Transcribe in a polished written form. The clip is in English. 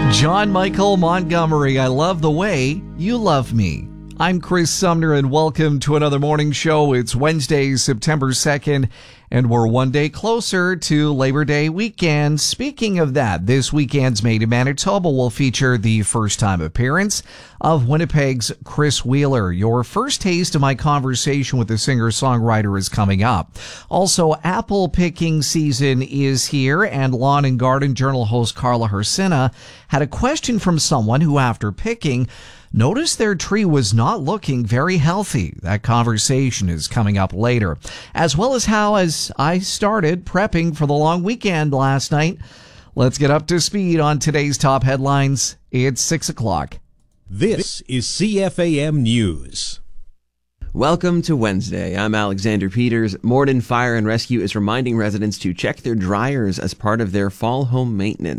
John Michael Montgomery, I love the way you love me. I'm Chris Sumner, and welcome to another morning show. It's Wednesday, September 2nd, and we're one day closer to Labor Day weekend. Speaking of that, this weekend's Made in Manitoba will feature the first-time appearance of Winnipeg's Chris Wheeler. Your first taste of my conversation with the singer-songwriter is coming up. Also, apple picking season is here, and Lawn and Garden Journal host Carla Hersina had a question from someone who, after picking, noticed their tree was not looking very healthy. That conversation is coming up later, as well as how, as I started prepping for the long weekend last night. Let's get up to speed on today's top headlines. It's 6 o'clock. This is CFAM News. Welcome to Wednesday. I'm Alexander Peters. Morden Fire and Rescue is reminding residents to check their dryers as part of their fall home maintenance.